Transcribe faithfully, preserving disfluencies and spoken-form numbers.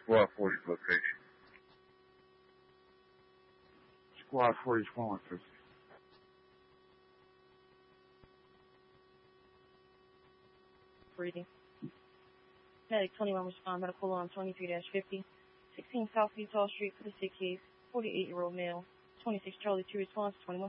Squad forty's location. Squad forty's calling fifty. Breathing. Medic twenty-one respond medical on twenty-three dash fifty. sixteen South Utah Street for the sick case. forty-eight-year-old male. twenty-six Charlie two response. twenty-one